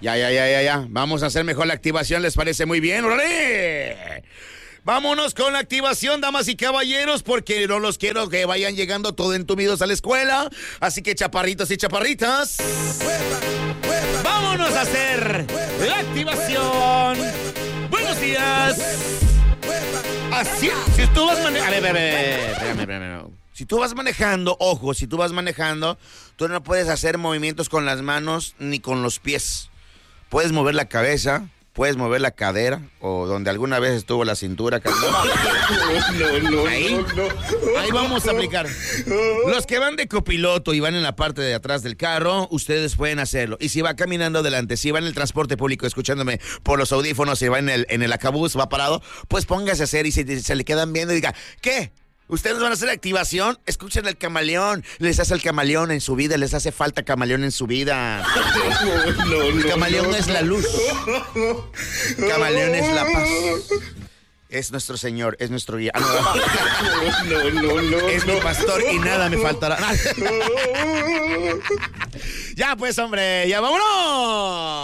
Ya. Vamos a hacer mejor la activación, ¿les parece muy bien? ¡Órale! Vámonos con la activación, damas y caballeros, porque no los quiero que vayan llegando todo entumidos a la escuela. Así que chaparritos y chaparritas, vámonos a hacer la activación. Buenos días. Así, si tú vas manejando... A ver, espérame. Si tú vas manejando, ojo, tú no puedes hacer movimientos con las manos ni con los pies. Puedes mover la cabeza, puedes mover la cadera, o donde alguna vez estuvo la cintura. No. Ahí vamos a aplicar. Los que van de copiloto y van en la parte de atrás del carro, ustedes pueden hacerlo. Y si va caminando adelante, si va en el transporte público escuchándome por los audífonos, si va en el acabús, va parado, pues póngase a hacer y si se le quedan viendo y diga, ¿qué? ¿Ustedes van a hacer activación? Escuchen el camaleón. Les hace el camaleón en su vida. Les hace falta camaleón en su vida. El camaleón es la luz. Camaleón es la paz. Es nuestro Señor, es nuestro guía. No. Es mi pastor y nada me faltará. Ya pues, hombre, ya vámonos.